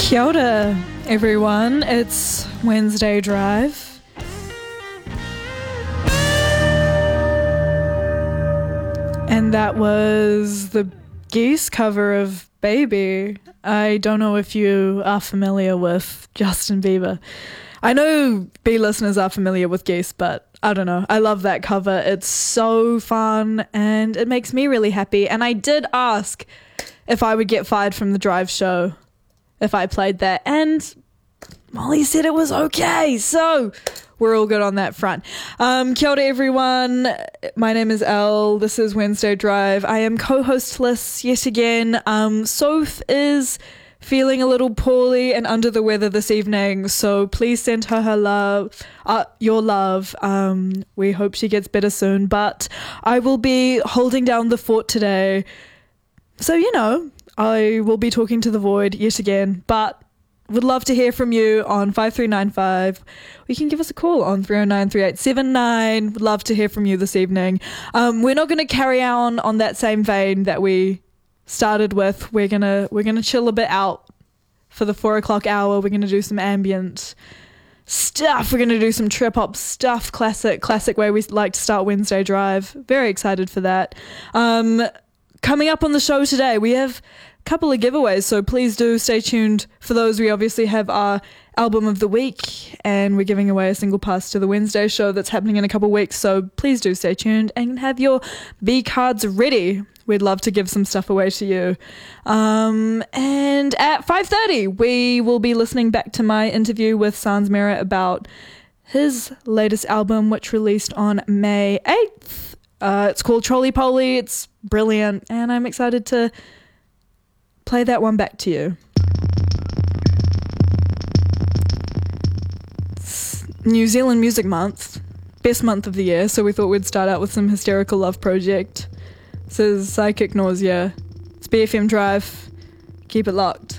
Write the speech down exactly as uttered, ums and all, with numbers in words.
Kia ora, everyone. It's Wednesday Drive. And that was the Geese cover of Baby. I don't know if you are familiar with Justin Bieber. I know B listeners are familiar with Geese, but I don't know. I love that cover. It's so fun and it makes me really happy. And I did ask if I would get fired from the Drive show if I played that, and Molly said it was okay, so we're all good on that front. Um, kia ora everyone, my name is Elle, this is Wednesday Drive. I am co-hostless yet again. Um, Soph is feeling a little poorly and under the weather this evening, so please send her her love, uh, your love. Um, we hope she gets better soon, but I will be holding down the fort today. So, you know, I will be talking to the void yet again, but would love to hear from you on five three nine five. You can give us a call on three oh nine, three eight seven nine. Would love to hear from you this evening. Um, we're not going to carry on on that same vein that we started with. We're going to we're gonna chill a bit out for the four o'clock hour. We're going to do some ambient stuff. We're going to do some trip-hop stuff. Classic, classic way we like to start Wednesday Drive. Very excited for that. Um... Coming up on the show today, we have a couple of giveaways, so please do stay tuned for those. We obviously have our album of the week, and we're giving away a single pass to the Wednesday show that's happening in a couple of weeks, so please do stay tuned and have your B cards ready. We'd love to give some stuff away to you. Um, and at five thirty, we will be listening back to my interview with Sans Mera about his latest album, which released on May eighth. Uh, it's called Trolley Poly. It's brilliant, and I'm excited to play that one back to you. It's New Zealand Music Month, best month of the year, so we thought we'd start out with some Hysterical Love Project. This is Psychic Nausea. It's B F M Drive. Keep it locked.